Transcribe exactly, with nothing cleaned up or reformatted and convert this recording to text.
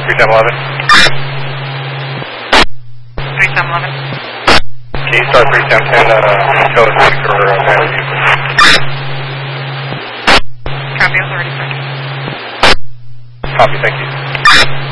three seven eleven. three seven eleven. Keystar three seven ten, uh, code for uh, Matthew. Copy, authority, sir. Copy, thank you.